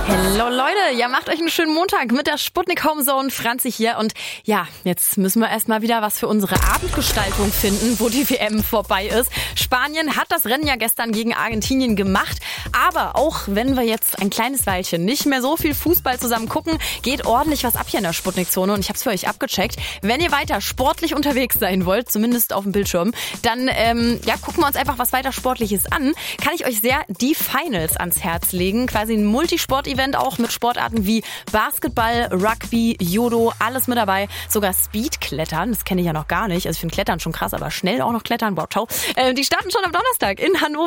Hallo Leute, ja, macht euch einen schönen Montag mit der Sputnik Homezone. Franzi hier und ja, jetzt müssen wir erstmal wieder was für unsere Abendgestaltung finden, wo die WM vorbei ist. Spanien hat das Rennen ja gestern gegen Argentinien gemacht, aber auch wenn wir jetzt ein kleines Weilchen nicht mehr so viel Fußball zusammen gucken, geht ordentlich was ab hier in der Sputnik-Zone und ich habe es für euch abgecheckt. Wenn ihr weiter sportlich unterwegs sein wollt, zumindest auf dem Bildschirm, dann gucken wir uns einfach was weiter Sportliches an. Kann ich euch sehr die Finals ans Herz legen, quasi ein Multisport-Event auch mit Sportarten wie Basketball, Rugby, Judo, alles mit dabei. Sogar Speedklettern, das kenne ich ja noch gar nicht. Also ich finde Klettern schon krass, aber schnell auch noch klettern, wow, ciao. Die starten schon am Donnerstag in Hannover.